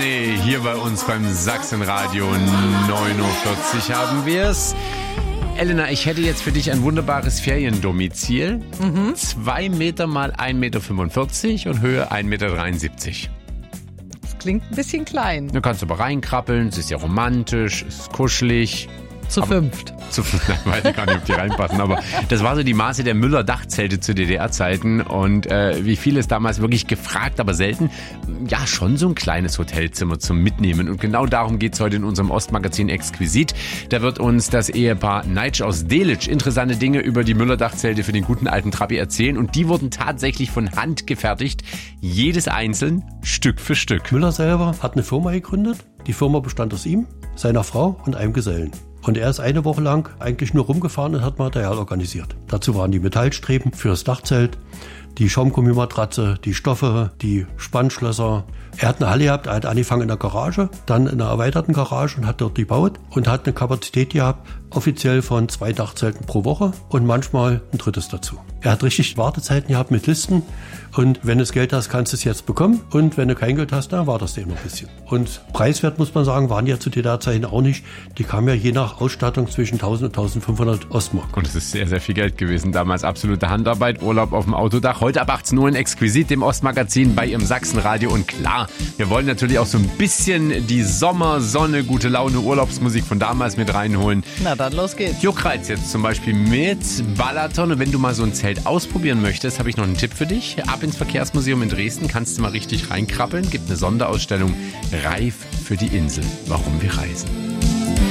René, hier bei uns beim Sachsenradio 9.40 Uhr haben wir's. Elena, ich hätte jetzt für dich ein wunderbares Feriendomizil. 2 Meter mal 1,45 Meter und Höhe 1,73 Meter. Das klingt ein bisschen klein. Du kannst aber reinkrabbeln, es ist ja romantisch, es ist kuschelig. Zu fünft. Weiß ich gar nicht, ob die reinpassen, aber das war so die Maße der Müller-Dachzelte zu DDR-Zeiten und wie viel ist damals wirklich gefragt, aber selten, ja schon so ein kleines Hotelzimmer zum Mitnehmen und genau darum geht's heute in unserem Ostmagazin Exquisit. Da wird uns das Ehepaar Neitsch aus Delitzsch interessante Dinge über die Müller-Dachzelte für den guten alten Trabi erzählen und die wurden tatsächlich von Hand gefertigt, jedes einzeln, Stück für Stück. Müller selber hat eine Firma gegründet, die Firma bestand aus ihm, seiner Frau und einem Gesellen. Und er ist eine Woche lang eigentlich nur rumgefahren und hat Material organisiert. Dazu waren die Metallstreben für das Dachzelt, die Schaumgummimatratze, die Stoffe, die Spannschlösser. Er hat eine Halle gehabt, er hat angefangen in der Garage, dann in einer erweiterten Garage und hat dort gebaut und hat eine Kapazität gehabt, offiziell von 2 Dachzelten pro Woche und manchmal ein drittes dazu. Er hat richtig Wartezeiten gehabt mit Listen und wenn du das Geld hast, kannst du es jetzt bekommen und wenn du kein Geld hast, dann wartest du eben noch ein bisschen. Und preiswert, muss man sagen, waren die ja zu DDR-Zeiten auch nicht. Die kamen ja je nach Ausstattung zwischen 1000 und 1500 Ostmark. Und es ist sehr, sehr viel Geld gewesen. Damals absolute Handarbeit, Urlaub auf dem Autodach. Heute ab 18 Uhr in Exquisit, dem Ostmagazin bei Ihrem Sachsenradio. Und klar, wir wollen natürlich auch so ein bisschen die Sommer, Sonne, gute Laune, Urlaubsmusik von damals mit reinholen. Na dann, los geht's. Juckreiz jetzt zum Beispiel mit Balaton. Und wenn du mal so ein Zelt ausprobieren möchtest, habe ich noch einen Tipp für dich. Ab ins Verkehrsmuseum in Dresden, kannst du mal richtig reinkrabbeln. Gibt eine Sonderausstellung Reif für die Insel. Warum wir reisen.